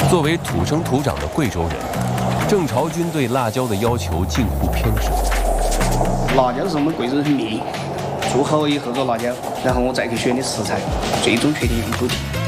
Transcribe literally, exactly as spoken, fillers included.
作为土生土长的贵州人，郑朝军对辣椒的要求近乎偏执。 辣椒是我们贵州人的命，做好以后做辣椒，然后我再去选的食材，最终确定用主题。